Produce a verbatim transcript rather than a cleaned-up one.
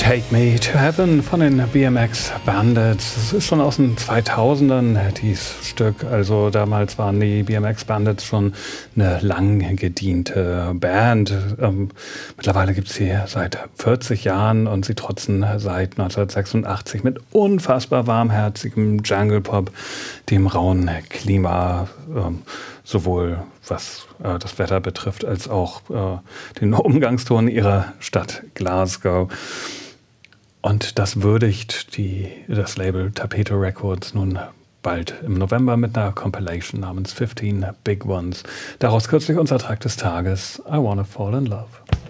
Take Me to Heaven von den B M X Bandits. Das ist schon aus den zweitausendern, dieses Stück. Also damals waren die B M X Bandits schon eine lang gediente Band. Ähm, mittlerweile gibt es sie seit vierzig Jahren und sie trotzen seit neunzehnhundertsechsundachtzig mit unfassbar warmherzigem Jungle Pop, dem rauen Klima, ähm, sowohl was äh, das Wetter betrifft, als auch äh, den Umgangston ihrer Stadt Glasgow. Und das würdigt die, das Label Tapete Records nun bald im November mit einer Compilation namens fifteen Big Ones. Daraus kürzlich unser Track des Tages, I Wanna Fall in Love.